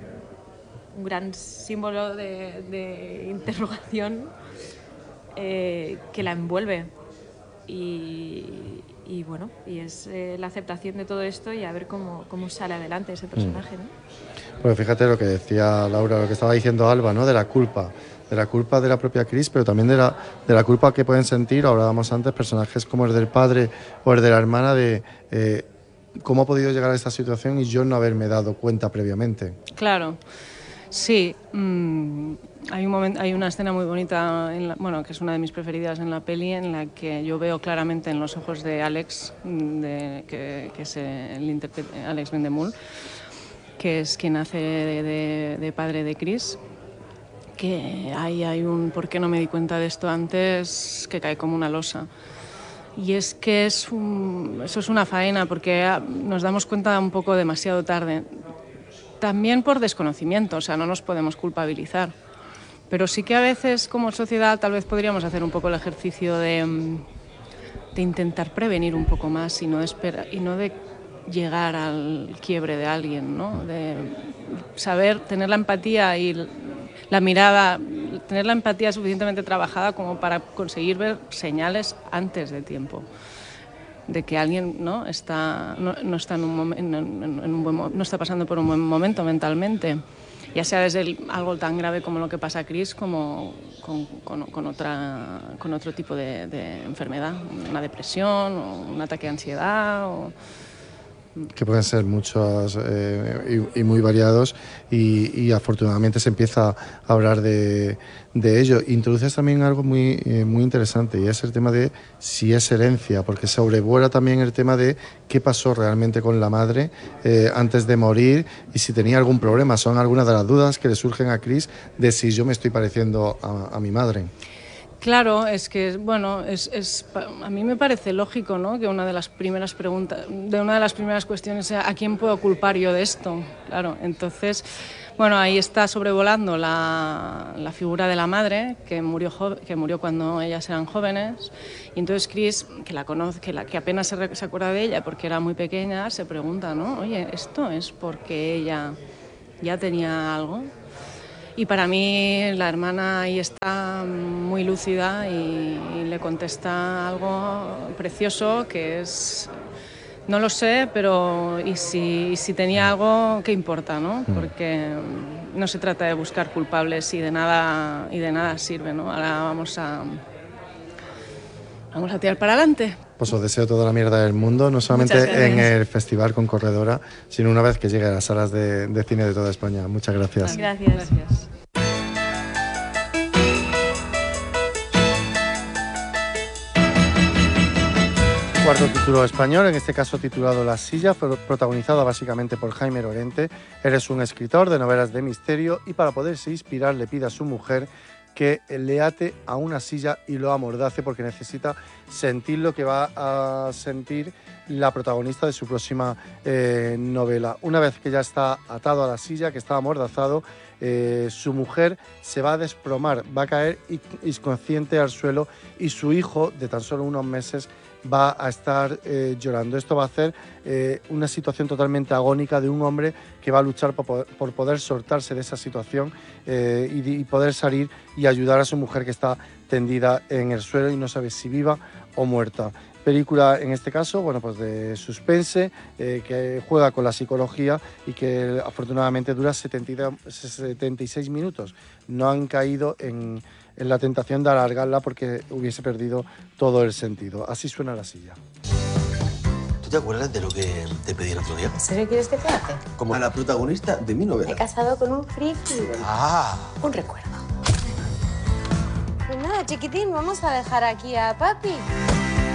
un gran símbolo de, de interrogación eh, que la envuelve y, y bueno, y es eh, la aceptación de todo esto y a ver cómo, cómo sale adelante ese personaje, ¿no? Pues fíjate lo que decía Laura, lo que estaba diciendo Alba, ¿no? De la culpa. De la culpa de la propia Chris, pero también de la, de la culpa que pueden sentir, hablábamos antes, personajes como el del padre o el de la hermana, de eh, cómo ha podido llegar a esta situación y yo no haberme dado cuenta previamente. Claro, sí. Mmm, hay, un momento, hay una escena muy bonita, en la, bueno, que es una de mis preferidas en la peli, en la que yo veo claramente en los ojos de Alex, de, que, que es el intérprete, Alex Vendemul, que es quien hace de, de, de padre de Chris, que hay, hay un ¿por qué no me di cuenta de esto antes? Que cae como una losa. Y es que es un, eso es una faena porque nos damos cuenta un poco demasiado tarde. También por desconocimiento, o sea, no nos podemos culpabilizar. Pero sí que a veces como sociedad tal vez podríamos hacer un poco el ejercicio de, de intentar prevenir un poco más y no de, esperar, y no de llegar al quiebre de alguien, ¿no? De saber, tener la empatía y la mirada, tener la empatía suficientemente trabajada como para conseguir ver señales antes de tiempo de que alguien no está no, no está en un, momen, en, en, en un buen, no está pasando por un buen momento mentalmente, ya sea desde el, algo tan grave como lo que pasa a Chris, como con, con, con otra con otro tipo de, de enfermedad, una depresión o un ataque de ansiedad o que pueden ser muchos eh, y, y muy variados y, y afortunadamente se empieza a hablar de, de ello. Introduces también algo muy, eh, muy interesante y es el tema de si es herencia, porque sobrevuela también el tema de qué pasó realmente con la madre eh, antes de morir y si tenía algún problema. Son algunas de las dudas que le surgen a Chris de si yo me estoy pareciendo a, a mi madre. Claro, es que bueno, es, es, a mí me parece lógico, ¿no? Que una de las primeras preguntas, de una de las primeras cuestiones sea ¿a quién puedo culpar yo de esto? Claro, entonces Bueno, ahí está sobrevolando la, la figura de la madre, que murió, que murió cuando ellas eran jóvenes. Y entonces Chris, que la conoce, que, la, que apenas se, se acuerda de ella porque era muy pequeña, se pregunta, ¿no? Oye, ¿esto es porque ella ya tenía algo? Y para mí la hermana ahí está muy lúcida y, y le contesta algo precioso, que es, no lo sé, pero y si, y si tenía algo, ¿qué importa, no? Porque no se trata de buscar culpables y de nada, y de nada sirve, ¿no? Ahora vamos a, vamos a tirar para adelante. Pues os deseo toda la mierda del mundo, no solamente en el festival con Corredora, sino una vez que llegue a las salas de, de cine de toda España. Muchas gracias. Gracias. Gracias. Cuarto título español, en este caso titulado La silla, fue protagonizada básicamente por Jaime Lorente. Eres un escritor de novelas de misterio y para poderse inspirar le pide a su mujer que le ate a una silla y lo amordace porque necesita sentir lo que va a sentir la protagonista de su próxima eh, novela. Una vez que ya está atado a la silla, que está amordazado, eh, su mujer se va a desplomar, va a caer inconsciente al suelo y su hijo, de tan solo unos meses, va a estar eh, llorando. Esto va a hacer eh, una situación totalmente agónica de un hombre que va a luchar por poder, por poder soltarse de esa situación eh, y, y poder salir y ayudar a su mujer que está tendida en el suelo y no sabe si viva o muerta. Película, en este caso, bueno, pues de suspense, eh, que juega con la psicología y que afortunadamente dura setenta y seis minutos. No han caído en, en la tentación de alargarla porque hubiese perdido todo el sentido. Así suena La silla. ¿Tú te acuerdas de lo que te pedí el otro día? ¿En serio quieres que te hace? Como a la protagonista de mi Me he novela. casado con un friki. Ah. Un recuerdo. Pues nada, chiquitín, vamos a dejar aquí a papi.